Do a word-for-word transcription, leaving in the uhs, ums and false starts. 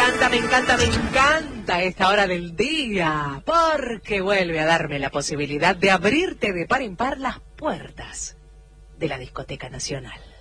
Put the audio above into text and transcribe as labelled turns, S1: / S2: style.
S1: encanta, me encanta, me encanta esta hora del día, porque vuelve a darme la posibilidad de abrirte de par en par las puertas de la Discoteca Nacional.